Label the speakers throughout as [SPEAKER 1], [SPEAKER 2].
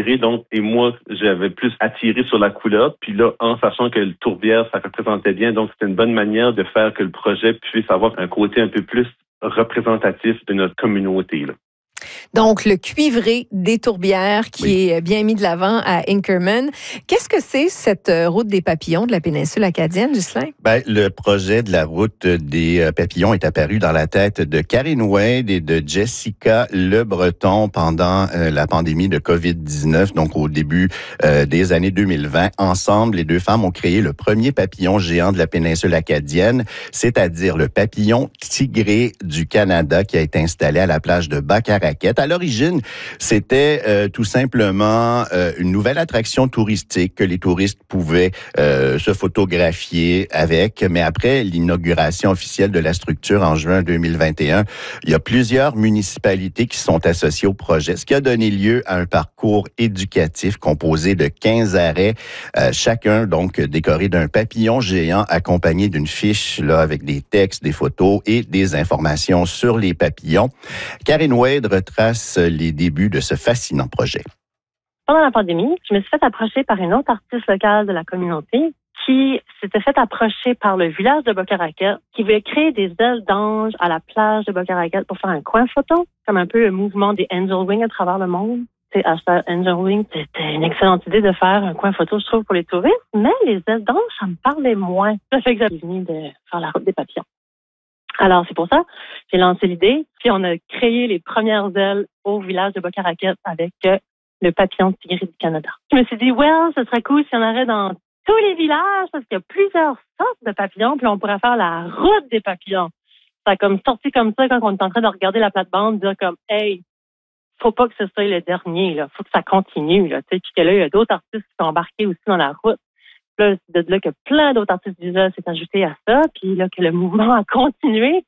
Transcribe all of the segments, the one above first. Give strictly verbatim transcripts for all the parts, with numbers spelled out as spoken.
[SPEAKER 1] attiré, donc, et moi, j'avais plus attiré sur la couleur. Puis là, en sachant que le tourbière, ça représentait bien, donc c'était une bonne manière de faire que le projet puisse avoir un côté un peu plus représentatif de notre communauté, là.
[SPEAKER 2] Donc, le cuivré des tourbières qui oui. est bien mis de l'avant à Inkerman. Qu'est-ce que c'est cette route des papillons de la péninsule acadienne, Ghislain?
[SPEAKER 3] Ben, le projet de la route des papillons est apparu dans la tête de Karine Wade et de Jessica Le Breton pendant euh, la pandémie de covid dix-neuf, donc au début euh, des années deux mille vingt. Ensemble, les deux femmes ont créé le premier papillon géant de la péninsule acadienne, c'est-à-dire le papillon tigré du Canada qui a été installé à la plage de Bacaraquet. À l'origine, c'était euh, tout simplement euh, une nouvelle attraction touristique que les touristes pouvaient euh, se photographier avec. Mais après l'inauguration officielle de la structure en juin deux mille vingt et un, il y a plusieurs municipalités qui sont associées au projet, ce qui a donné lieu à un parcours éducatif composé de quinze arrêts, euh, chacun donc décoré d'un papillon géant accompagné d'une fiche là avec des textes, des photos et des informations sur les papillons. Karine Wade retrace les débuts de ce fascinant projet.
[SPEAKER 4] Pendant la pandémie, je me suis fait approcher par une autre artiste locale de la communauté qui s'était fait approcher par le village de Bocaraquet, qui voulait créer des ailes d'ange à la plage de Bocaraquet pour faire un coin photo, comme un peu le mouvement des Angel Wings à travers le monde. C'est hashtag Angel Wings, c'était une excellente idée de faire un coin photo, je trouve, pour les touristes, mais les ailes d'ange, ça me parlait moins. Ça fait que j'avais venu de faire la route des papillons. Alors, c'est pour ça, j'ai lancé l'idée, puis on a créé les premières ailes au village de Bocaraquet avec euh, le papillon tigré du Canada. Je me suis dit, well, ce serait cool si on aurait dans tous les villages, parce qu'il y a plusieurs sortes de papillons, puis on pourrait faire la route des papillons. Ça a comme sorti comme ça quand on est en train de regarder la plate-bande, dire comme, hey, faut pas que ce soit le dernier, là, faut que ça continue, là, tu sais, puis que là, il y a d'autres artistes qui sont embarqués aussi dans la route. Là, c'est de là que plein d'autres artistes visuels s'est ajouté à ça, puis là que le mouvement a continué.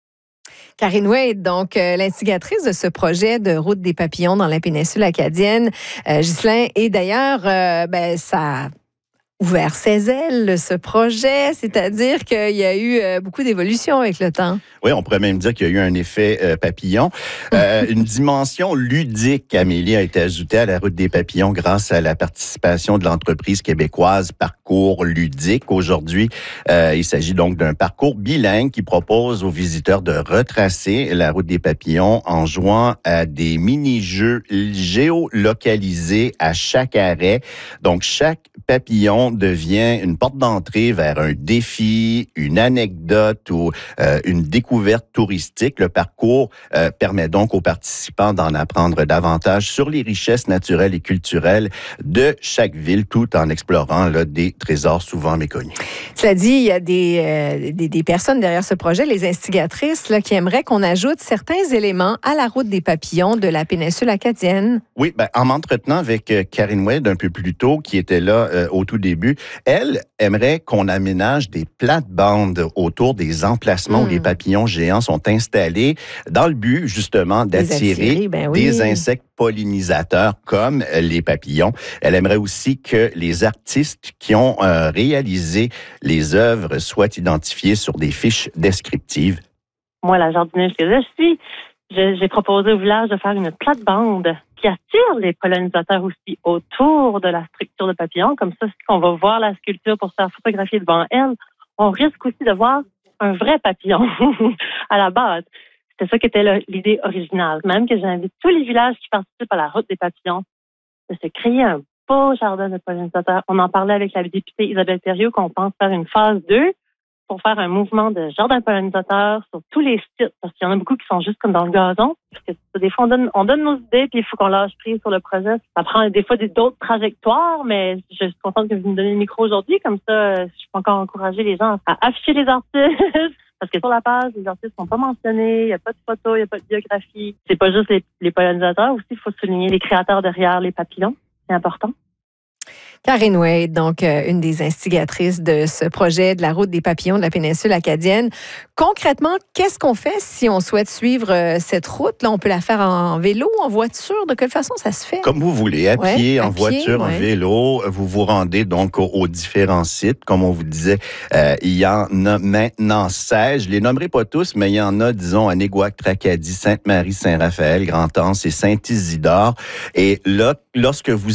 [SPEAKER 2] Karine Wade, donc euh, l'instigatrice de ce projet de route des papillons dans la péninsule acadienne, euh, Ghislain, et d'ailleurs, euh, ben ça a ouvert ses ailes, ce projet, c'est-à-dire qu'il y a eu euh, beaucoup d'évolutions avec le temps.
[SPEAKER 3] Oui, on pourrait même dire qu'il y a eu un effet euh, papillon. Euh, une dimension ludique, Amélie, a été ajoutée à la route des papillons grâce à la participation de l'entreprise québécoise Parcours Ludique. Aujourd'hui, euh, il s'agit donc d'un parcours bilingue qui propose aux visiteurs de retracer la route des papillons en jouant à des mini-jeux géolocalisés à chaque arrêt. Donc, chaque papillon devient une porte d'entrée vers un défi, une anecdote ou euh, une découverte touristique. Le parcours euh, permet donc aux participants d'en apprendre davantage sur les richesses naturelles et culturelles de chaque ville, tout en explorant là, des trésors souvent méconnus.
[SPEAKER 2] Cela dit, il y a des, euh, des, des personnes derrière ce projet, les instigatrices, là, qui aimeraient qu'on ajoute certains éléments à la route des papillons de la péninsule acadienne.
[SPEAKER 3] Oui, ben, en m'entretenant avec euh, Karine Wade un peu plus tôt, qui était là euh, au tout début, elle aimerait qu'on aménage des plates-bandes autour des emplacements mmh. où les papillons géants sont installés dans le but, justement, d'attirer
[SPEAKER 2] attirer, ben oui.
[SPEAKER 3] des insectes pollinisateurs comme les papillons. Elle aimerait aussi que les artistes qui ont euh, réalisé les œuvres soient identifiés sur des fiches descriptives.
[SPEAKER 4] Moi, la jardineuse que je suis, je, j'ai proposé au village de faire une plate-bande qui attire les pollinisateurs aussi autour de la structure de papillon. Comme ça, si on va voir la sculpture pour se faire photographier devant elle, on risque aussi de voir un vrai papillon à la base. C'était ça qui était le, l'idée originale. Même que j'invite tous les villages qui participent à la route des papillons de se créer un beau jardin de pollinisateurs. On en parlait avec la députée Isabelle Thériault qu'on pense faire une phase deux pour faire un mouvement de jardin pollinisateur sur tous les sites, parce qu'il y en a beaucoup qui sont juste comme dans le gazon. Parce que des fois, on donne, on donne nos idées, puis il faut qu'on lâche prise sur le projet. Ça prend des fois des, d'autres trajectoires, mais je suis contente que vous me donniez le micro aujourd'hui. Comme ça, je peux encore encourager les gens à afficher les artistes. Parce que sur la page, les artistes sont pas mentionnés, il n'y a pas de photos, il n'y a pas de biographie. C'est pas juste les, les pollinisateurs, aussi, il faut souligner les créateurs derrière les papillons. C'est important.
[SPEAKER 2] Karine Wade, donc euh, une des instigatrices de ce projet de la route des papillons de la péninsule acadienne. Concrètement, qu'est-ce qu'on fait si on souhaite suivre euh, cette route? Là, on peut la faire en vélo, en voiture? De quelle façon ça se fait?
[SPEAKER 3] Comme vous voulez, à
[SPEAKER 2] ouais,
[SPEAKER 3] pied,
[SPEAKER 2] à
[SPEAKER 3] en
[SPEAKER 2] pied,
[SPEAKER 3] voiture,
[SPEAKER 2] ouais.
[SPEAKER 3] en vélo. Vous vous rendez donc aux, aux différents sites. Comme on vous disait, euh, il y en a maintenant seize. Je les nommerai pas tous, mais il y en a, disons, à Néguac, Tracadie, Sainte-Marie, Saint-Raphaël, Grand-Anse et Saint-Isidore. Et là, lorsque vous